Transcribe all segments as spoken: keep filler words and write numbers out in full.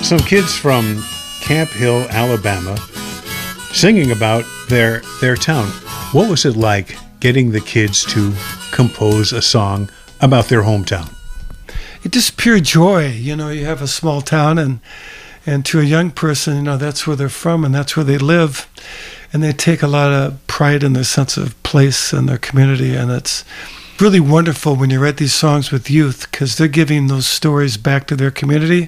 Some kids from Camp Hill, Alabama, singing about their their town. What was it like getting the kids to compose a song about their hometown? It's just pure joy. You know, you have a small town, and and to a young person, you know, that's where they're from and that's where they live. And they take a lot of pride in their sense of place and their community. And it's really wonderful when you write these songs with youth, because they're giving those stories back to their community.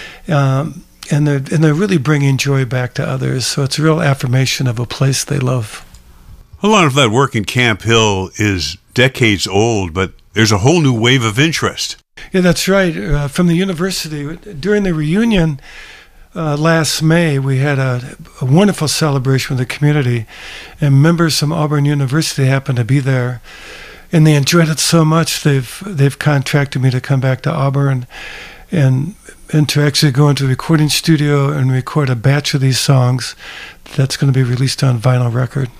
Um, and they're, and they're really bringing joy back to others. So it's a real affirmation of a place they love. A lot of that work in Camp Hill is decades old, but there's a whole new wave of interest. Yeah, that's right. Uh, from the university, during the reunion, Uh, last May, we had a, a wonderful celebration with the community, and members from Auburn University happened to be there, and they enjoyed it so much they've they've contracted me to come back to Auburn and and to actually go into a recording studio and record a batch of these songs that's going to be released on vinyl record.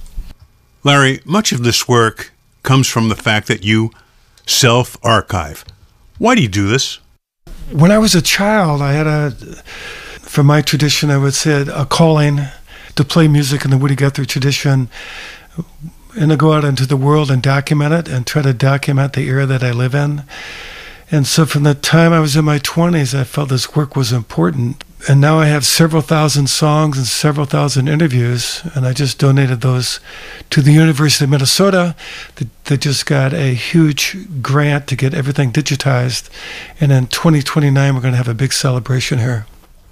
Larry, much of this work comes from the fact that you self-archive. Why do you do this? When I was a child, I had a... From my tradition, I would say a calling to play music in the Woody Guthrie tradition and to go out into the world and document it and try to document the era that I live in. And so from the time I was in my twenties, I felt this work was important. And now I have several thousand songs and several thousand interviews, and I just donated those to the University of Minnesota. They just got a huge grant to get everything digitized. And in twenty twenty-nine, we're going to have a big celebration here.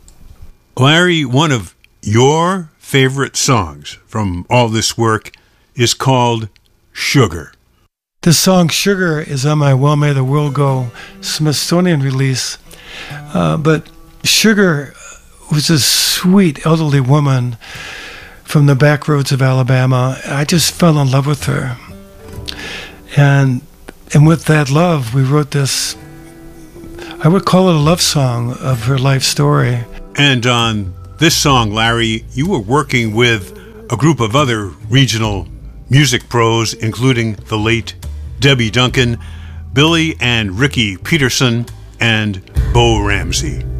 Larry, one of your favorite songs from all this work is called Sugar. The song Sugar is on my Well May the World Go Smithsonian release. Uh, but Sugar was a sweet elderly woman from the back roads of Alabama. I just fell in love with her. And, and with that love, we wrote this, I would call it a love song of her life story. And on this song, Larry, you were working with a group of other regional music pros, including the late Debbie Duncan, Billy and Ricky Peterson, and Bo Ramsey.